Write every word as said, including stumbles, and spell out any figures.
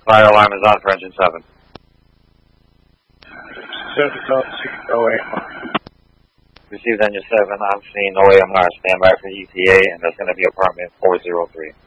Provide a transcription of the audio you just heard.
Fire alarm is on for engine seven. Received engine seven, I'm seeing O A M R, stand by for E T A, and that's going to be apartment four zero three.